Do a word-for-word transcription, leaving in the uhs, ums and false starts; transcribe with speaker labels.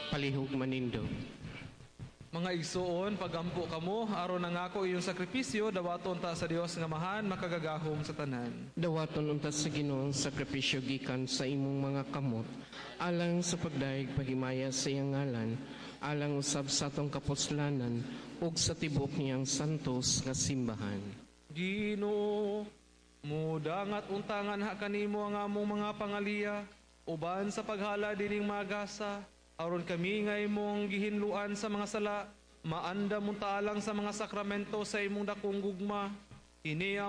Speaker 1: palihog manindo.
Speaker 2: Mga igsuon, pagampo kamo, aron nangako iyong sakripisyo, dawaton ta sa Dios nga mahan, makagagahom sa tanan.
Speaker 1: Dawaton unta sa Ginoong sakripisyo gikan sa imong mga kamot, alang sa pagdaig pahimaya sa iyang ngalan, alang usab sa atong kapuslanan, ug sa tibok niyang santos nga simbahan.
Speaker 2: Ginoo, mudangat untangan ha kanimo ang among mga pangaliya, uban sa paghala dining magasa, aron kami nga imong gihinluan sa mga sala, maanda mong taalang sa mga sakramento sa imong dakong gugma. Ini